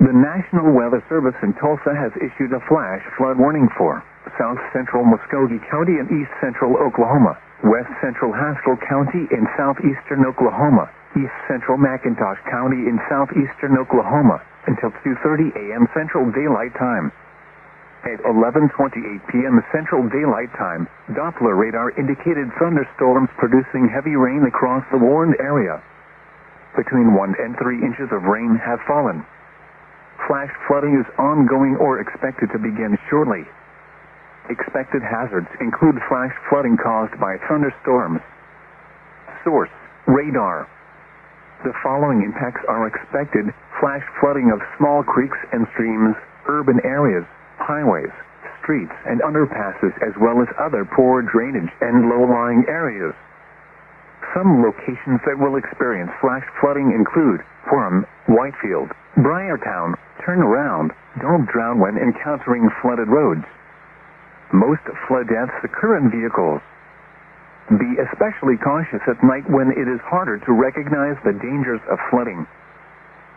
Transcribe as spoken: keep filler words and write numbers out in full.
The National Weather Service in Tulsa has issued a flash flood warning for south central Muskogee County and east central Oklahoma, west central Haskell County in southeastern Oklahoma, east central McIntosh County in southeastern Oklahoma, until two thirty a.m. Central Daylight Time. At eleven twenty-eight p.m. Central Daylight Time, Doppler radar indicated thunderstorms producing heavy rain across the warned area. Between one and three inches of rain have fallen. Flash flooding is ongoing or expected to begin shortly. Expected hazards include flash flooding caused by thunderstorms. Source: radar. The following impacts are expected: flash flooding of small creeks and streams, urban areas, highways, streets, and underpasses, as well as other poor drainage and low-lying areas. Some locations that will experience flash flooding include Forum, Whitefield, Briartown. Turn around. Don't drown when encountering flooded roads. Most flood deaths occur in vehicles. Be especially cautious at night when it is harder to recognize the dangers of flooding.